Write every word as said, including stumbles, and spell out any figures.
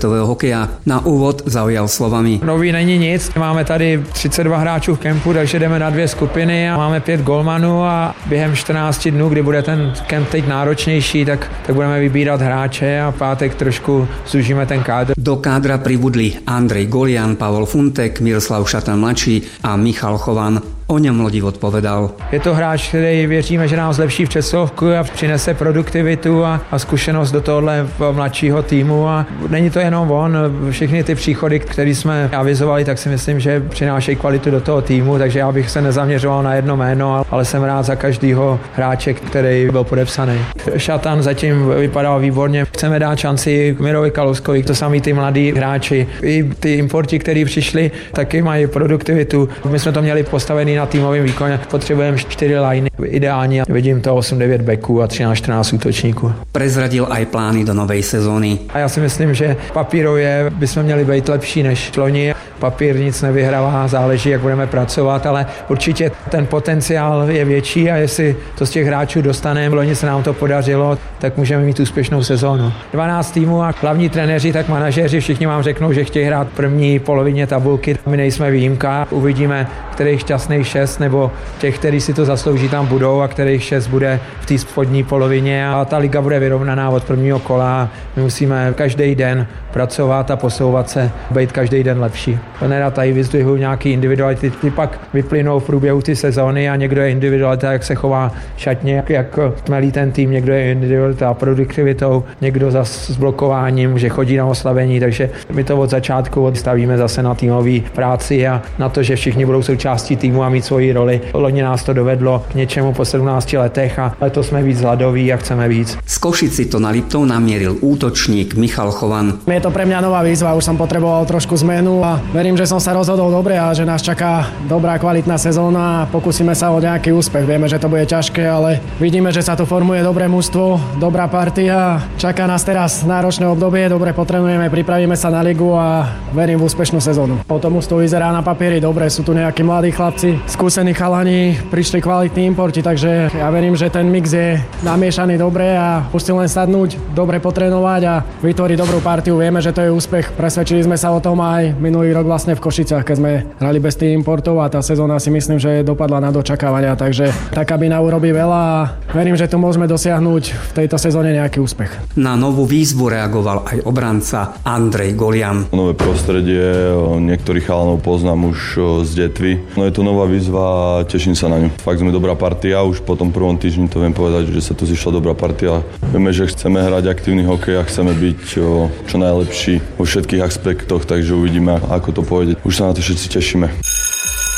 respektového hokeja. Na úvod zaujal slovami. Nový není nic, máme tady třicet dva hráčů v kempu, takže jdeme na dvě skupiny a máme pět golmanů a během čtrnáct dnů, kdy bude ten kemp teď náročnější, tak, tak budeme vybírat hráče a pátek trošku zúžíme ten kádr. Do kádra pribudli Andrej Golian, Pavol Funtek, Miroslav Šatan mladší a Michal Chovan. O něm Lodivot povedal. Je to hráč, který věříme, že nám zlepší v přesilovku a přinese produktivitu a, a zkušenost do tohohle mladšího týmu. A není to jenom on, všechny ty příchody, které jsme avizovali, tak si myslím, že přinášejí kvalitu do toho týmu, takže já bych se nezaměřoval na jedno jméno, ale jsem rád za každého hráče, který byl podepsaný. Šatan zatím vypadal výborně. Chceme dát šanci Mirovi Kalouskovi, to samý ty mladí hráči. I ty importi, kteří přišli, taky mají produktivitu. My jsme to měli postavený na týmovém výkoně. Potřebujeme čtyři liney. Ideálně vidím to osm devět backů a třináct čtrnáct útočníků. Prezradil aj plány do novej sezóny. A já si myslím, že papírově bychom měli být lepší než loni. Papír nic nevyhrává, záleží, jak budeme pracovat, ale určitě ten potenciál je větší a jestli to z těch hráčů dostaneme, loni se nám to podařilo, tak můžeme mít úspěšnou sezónu. dvanáct týmů a hlavní trenéři, tak manažeři, všichni vám řeknou, že chtějí hrát první polovině tabulky. My nejsme výjimka, uvidíme, kterých šťastných šest nebo těch, kteří si to zaslouží, tam budou a kterých šest bude v té spodní polovině a ta liga bude vyrovnaná od prvního kola. My musíme každý den pracovat a posouvat se, být každý den lepší. Nerad tady vyzdvihuji nějaký individuality, ty pak vyplynou v průběhu ty sezóny a někdo je individualita, jak se chová šatně, jak tmelí ten tým, někdo je individualita produktivitou, někdo zase s blokováním, že chodí na oslavení, takže my to od začátku odstavíme zase na týmový práci a na to, že všichni budou součástí týmu a mít svoji roli. Loni nás to dovedlo k něčemu po sedmnácti letech a letos jsme víc hladoví a chceme víc. Z Košic si to na Liptov namieril útočník Michal Chovan. Je to pre mňa nová výzva, už som potreboval trošku zmenu a verím, že som sa rozhodol dobre a že nás čaká dobrá kvalitná sezóna a pokúsime sa o nejaký úspech. Vieme, že to bude ťažké, ale vidíme, že sa tu formuje dobré mužstvo, dobrá partia. Čaká nás teraz náročné obdobie, dobre potrenujeme, pripravíme sa na ligu a verím v úspešnú sezónu. O tom mužstvo vyzerá na papieri dobre, sú tu nejakí mladí chlapci, skúsení chalani, prišli kvalitní importi, takže ja verím, že ten mix je namiešaný dobre a musí len sadnúť, dobre potrénovať a vytvoriť dobrú partiu. Vieme, že to je úspech. Presvedčili sme sa o tom aj minulý rok vlastne v Košiciach, keď sme hrali bez tých importov a tá sezóna si myslím, že dopadla na očakávania, takže tá kabína urobí veľa a verím, že tu môžeme dosiahnuť v tejto sezóne nejaký úspech. Na novú výzvu reagoval aj obranca Andrej Golian. Nové prostredie, niektorých chalanov poznám už z detvy. No je to nová výzva a teším sa na ňu. Fakt sme dobrá partia, už po tom prvom týždni to viem povedať, že sa tu zišla dobrá partia. Vieme, že chceme hrať aktívny hokej a chceme byť čo najlepší vo všetkých aspektoch, takže uvidíme, ako to pôjde. Už sa na to všetci tešíme.